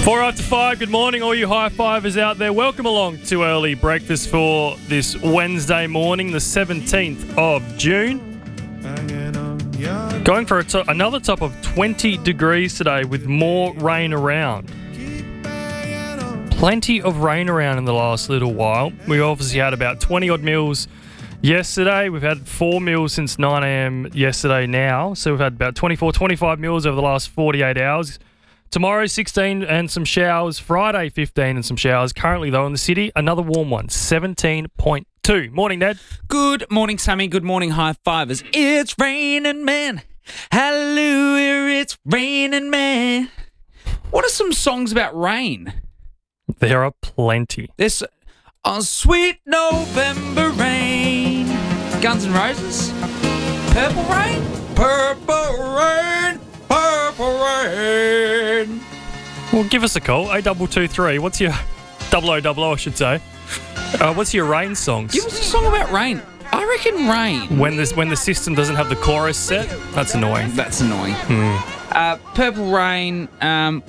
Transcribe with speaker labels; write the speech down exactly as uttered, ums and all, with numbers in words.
Speaker 1: Four after five, good morning, all you high fivers out there. Welcome along to Early Breakfast for this Wednesday morning, the seventeenth of June. Going for a to- another top of twenty degrees today with more rain around. Plenty of rain around in the last little while. We obviously had about twenty odd mils yesterday. We've had four mils since nine a.m. yesterday now. So we've had about twenty-four, twenty-five mils over the last forty-eight hours. Tomorrow, sixteen and some showers. Friday, fifteen and some showers. Currently, though, in the city, another warm one, seventeen point two. Morning, Ned.
Speaker 2: Good morning, Sammy. Good morning, high fivers. It's raining, man. Hallelujah, it's raining, man. What are some songs about rain?
Speaker 1: There are plenty.
Speaker 2: There's a sweet November rain. Guns N' Roses. Purple Rain. Purple Rain. Purple Rain.
Speaker 1: Well, give us a call. eight two two three. What's your... double oh double oh, I should say. Uh, what's your rain songs?
Speaker 2: Give us a song about rain. I reckon rain.
Speaker 1: When this when the system doesn't have the chorus set, that's annoying.
Speaker 2: That's annoying.
Speaker 1: Hmm.
Speaker 2: Uh, Purple Rain. Um,